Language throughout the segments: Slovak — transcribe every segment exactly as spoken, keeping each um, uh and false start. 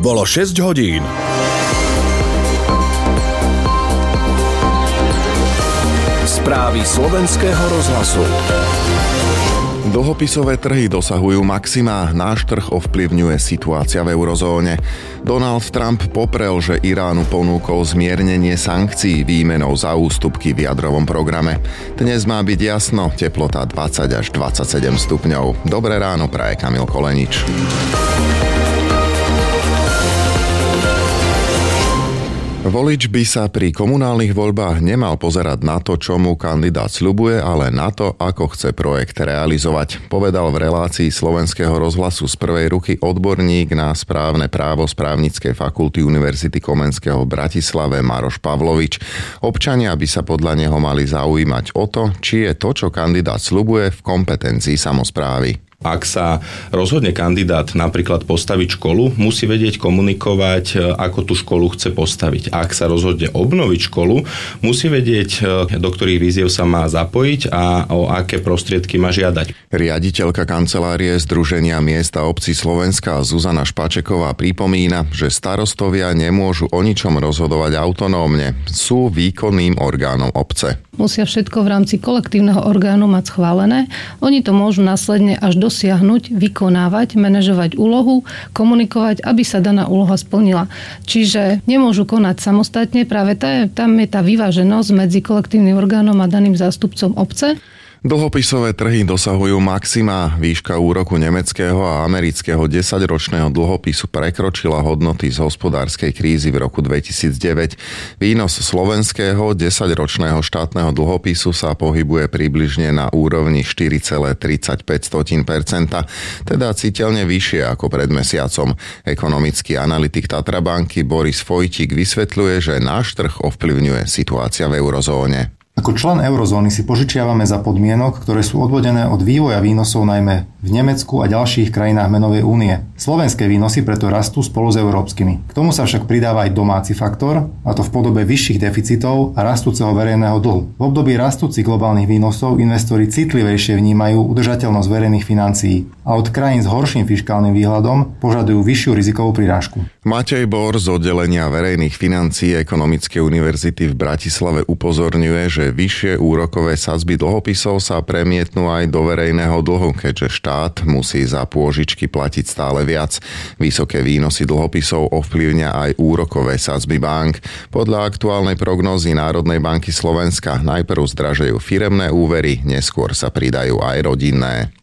bolo šesť hodín. Správy slovenského rozhlasu. Dlhopisové trhy dosahujú maxima, náš trh ovplyvňuje situácia v eurozóne. Donald Trump poprel, že Iránu ponúkol zmiernenie sankcií výmenou za ústupky v jadrovom programe. Dnes má byť jasno, teplota dvadsať až dvadsaťsedem stupňov. Dobré ráno, praje Kamil Kolenič. Volič by sa pri komunálnych voľbách nemal pozerať na to, čo mu kandidát sľubuje, ale na to, ako chce projekt realizovať, povedal v relácii Slovenského rozhlasu z prvej ruky odborník na správne právo z Právnickej fakulty Univerzity Komenského v Bratislave Maroš Pavlovič. Občania by sa podľa neho mali zaujímať o to, či je to, čo kandidát sľubuje, v kompetencii samosprávy. Ak sa rozhodne kandidát napríklad postaviť školu, musí vedieť komunikovať, ako tú školu chce postaviť. Ak sa rozhodne obnoviť školu, musí vedieť, do ktorých výziev sa má zapojiť a o aké prostriedky má žiadať. Riaditeľka kancelárie Združenia miest a obcí Slovenska Zuzana Špačeková pripomína, že starostovia nemôžu o ničom rozhodovať autonómne. Sú výkonným orgánom obce. Musia všetko v rámci kolektívneho orgánu mať schválené. Oni to môžu následne až dosiahnuť, vykonávať, manažovať úlohu, komunikovať, aby sa daná úloha splnila. Čiže nemôžu konať samostatne, práve tá, tam je tá vyváženosť medzi kolektívnym orgánom a daným zástupcom obce. Dlhopisové trhy dosahujú maxima. Výška úroku nemeckého a amerického desaťročného dlhopisu prekročila hodnoty z hospodárskej krízy v roku dvetisícdeväť. Výnos slovenského desaťročného štátneho dlhopisu sa pohybuje približne na úrovni štyri celé tridsaťpäť percenta, teda citeľne vyššie ako pred mesiacom. Ekonomický analytik Tatra banky Boris Fojtík vysvetľuje, že náš trh ovplyvňuje situácia v eurozóne. Ako člen eurozóny si požičiavame za podmienok, ktoré sú odvodené od vývoja výnosov najmä v Nemecku a ďalších krajinách menovej únie. Slovenské výnosy preto rastú spolu s európskymi. K tomu sa však pridáva aj domáci faktor, a to v podobe vyšších deficitov a rastúceho verejného dlhu. V období rastúcich globálnych výnosov investori citlivejšie vnímajú udržateľnosť verejných financií a od krajín s horším fiškálnym výhľadom požadujú vyššiu rizikovú prirážku. Matej Bor z oddelenia verejných financií Ekonomickej univerzity v Bratislave upozorňuje, že vyššie úrokové sadzby dlhopisov sa premietnú aj do verejného dlhu, keďže štát musí za pôžičky platiť stále viac. Vysoké výnosy dlhopisov ovplyvňa aj úrokové sadzby bank. Podľa aktuálnej prognózy Národnej banky Slovenska najprv zdražejú firemné úvery, neskôr sa pridajú aj rodinné.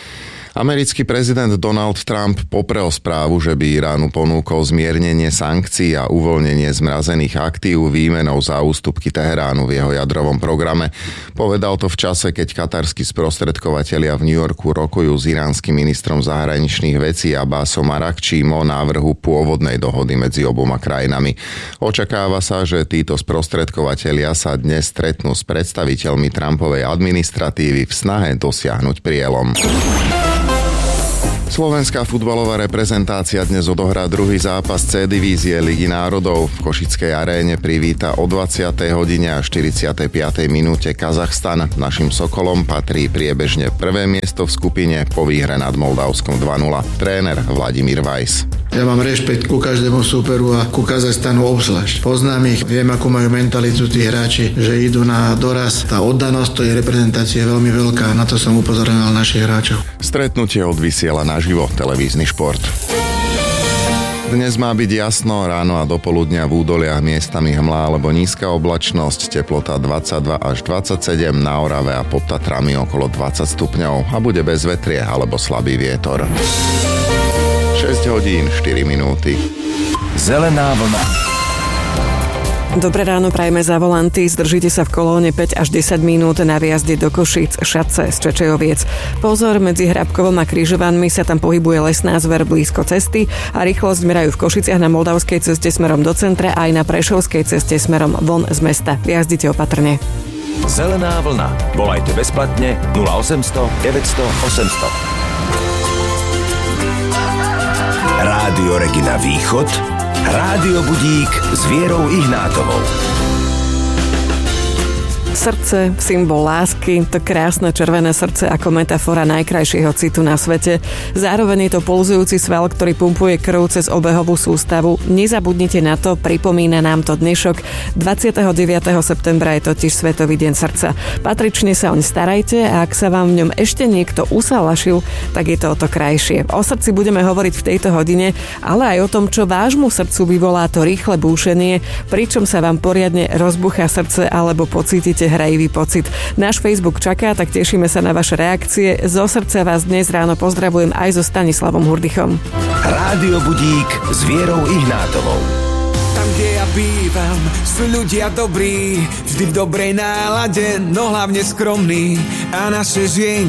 Americký prezident Donald Trump poprel správu, že by Iránu ponúkol zmiernenie sankcií a uvoľnenie zmrazených aktív výmenou za ústupky Teheránu v jeho jadrovom programe. Povedal to v čase, keď katarskí sprostredkovatelia v New Yorku rokujú s iránskym ministrom zahraničných vecí Abbasom Arakčím o návrhu pôvodnej dohody medzi oboma krajinami. Očakáva sa, že títo sprostredkovatelia sa dnes stretnú s predstaviteľmi Trumpovej administratívy v snahe dosiahnuť prielom. Slovenská futbalová reprezentácia dnes odohrá druhý zápas C divízie Ligy národov. V Košickej aréne privíta o dvadsiatej hodine a štyridsiatej piatej minúte Kazachstan. Našim Sokolom patrí priebežne prvé miesto v skupine po výhre nad Moldavskom dva nula. Tréner Vladimír Vajs. Ja mám rešpekt ku každému súperu a ku Kazachstanu obzvlášť. Poznám ich, viem, akú majú mentalitu tí hráči, že idú na doraz. Tá oddanosť tej reprezentácie je veľmi veľká, na to som upozorňoval našich hráčov. Stretnutie odvysiela naživo televízny šport. Dnes má byť jasno, ráno a dopoludňa v údoliach miestami hmla alebo nízka oblačnosť, teplota dvadsaťdva až dvadsaťsedem, na Orave a pod Tatrami okolo dvadsať stupňov a bude bez vetrie alebo slabý vietor. šesť hodín štyri minúty. Zelená vlna. Dobré ráno, prajme za volanty. Zdržite sa v kolóne päť až desať minút na viazde do Košíc, Šatce, z Čečejoviec. Pozor, medzi Hrabkovom a Križovanmi sa tam pohybuje lesná zver blízko cesty a rýchlosť merajú v Košiciach na Moldavskej ceste smerom do centra aj na Prešovskej ceste smerom von z mesta. Jazdite opatrne. Zelená vlna. Volajte bezplatne nula osemsto deväťsto osemsto. Rádio Regina Východ, Rádio Budík s Vierou Ihnátovou. Srdce, symbol lásky, to krásne červené srdce ako metafora najkrajšieho citu na svete. Zároveň je to pulzujúci sval, ktorý pumpuje krv cez obehovú sústavu. Nezabudnite na to, pripomína nám to dnešok. dvadsiateho deviateho septembra je totiž Svetový deň srdca. Patrične sa oň starajte a ak sa vám v ňom ešte niekto usalašil, tak je to o to krajšie. O srdci budeme hovoriť v tejto hodine, ale aj o tom, čo vášmu srdcu vyvolá to rýchle búšenie, pričom sa vám poriadne rozbuchá srdce alebo pocítite hrajivý pocit. Náš Facebook čaká, tak tešíme sa na vaše reakcie. Zo srdca vás dnes ráno pozdravujem aj so Stanislavom Hurdychom. Rádio Budík s Vierou Ihnátovou. Tam, kde ja bývam, sú ľudia dobrí, vždy v dobrej nálade, no hlavne skromní. A naše žienky